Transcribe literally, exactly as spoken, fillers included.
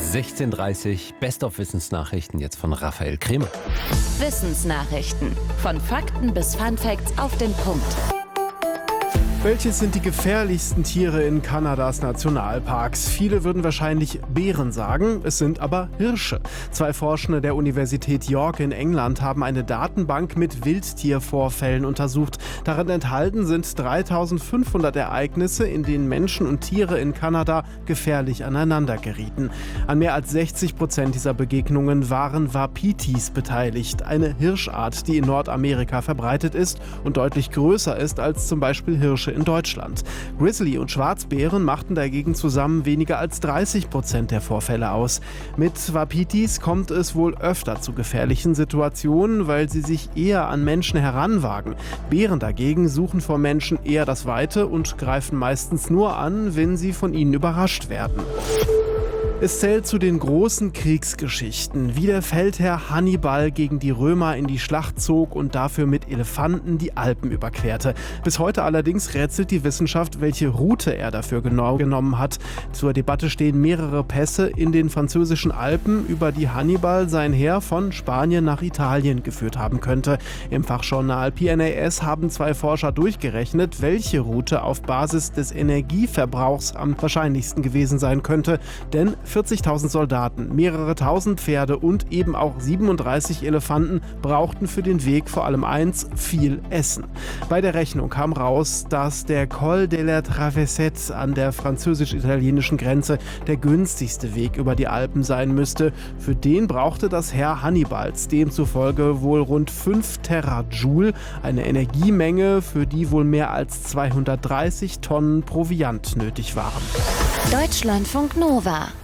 sechzehn Uhr dreißig, Best of Wissensnachrichten jetzt von Raphael Kremer. Wissensnachrichten. Von Fakten bis Funfacts auf den Punkt. Welches sind die gefährlichsten Tiere in Kanadas Nationalparks? Viele würden wahrscheinlich Bären sagen, es sind aber Hirsche. Zwei Forschende der Universität York in England haben eine Datenbank mit Wildtiervorfällen untersucht. Darin enthalten sind dreitausendfünfhundert Ereignisse, in denen Menschen und Tiere in Kanada gefährlich aneinander gerieten. An mehr als sechzig Prozent dieser Begegnungen waren Wapitis beteiligt, eine Hirschart, die in Nordamerika verbreitet ist und deutlich größer ist als zum Beispiel Hirsche in Deutschland. Grizzly- und Schwarzbären machten dagegen zusammen weniger als dreißig Prozent der Vorfälle aus. Mit Wapitis kommt es wohl öfter zu gefährlichen Situationen, weil sie sich eher an Menschen heranwagen. Bären dagegen suchen vor Menschen eher das Weite und greifen meistens nur an, wenn sie von ihnen überrascht werden. Es zählt zu den großen Kriegsgeschichten, wie der Feldherr Hannibal gegen die Römer in die Schlacht zog und dafür mit Elefanten die Alpen überquerte. Bis heute allerdings rätselt die Wissenschaft, welche Route er dafür genau genommen hat. Zur Debatte stehen mehrere Pässe in den französischen Alpen, über die Hannibal sein Heer von Spanien nach Italien geführt haben könnte. Im Fachjournal P N A S haben zwei Forscher durchgerechnet, welche Route auf Basis des Energieverbrauchs am wahrscheinlichsten gewesen sein könnte, denn vierzigtausend Soldaten, mehrere tausend Pferde und eben auch siebenunddreißig Elefanten brauchten für den Weg vor allem eins: viel Essen. Bei der Rechnung kam raus, dass der Col de la Travessette an der französisch-italienischen Grenze der günstigste Weg über die Alpen sein müsste. Für den brauchte das Heer Hannibals demzufolge wohl rund fünf Terajoule, eine Energiemenge, für die wohl mehr als zweihundertdreißig Tonnen Proviant nötig waren. Deutschlandfunk Nova